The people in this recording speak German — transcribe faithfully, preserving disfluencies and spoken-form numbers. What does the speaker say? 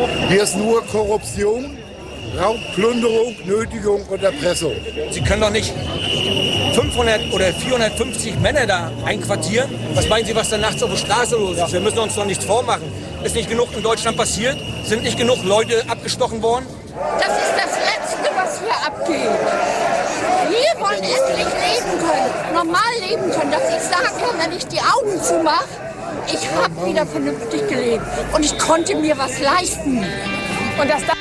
Hier ist nur Korruption, Raub, Plünderung, Nötigung und Erpressung. Sie können doch nicht fünfhundert oder vierhundertfünfzig Männer da einquartieren. Was meinen Sie, was da nachts auf der Straße los ist? Wir müssen uns doch nichts vormachen. Ist nicht genug in Deutschland passiert? Sind nicht genug Leute abgestochen worden? Das ist das Letzte, was hier abgeht. Wir wollen endlich leben können, normal leben können, dass ich sagen kann, wenn ich die Augen zumache, ich habe wieder vernünftig gelebt und ich konnte mir was leisten. Und das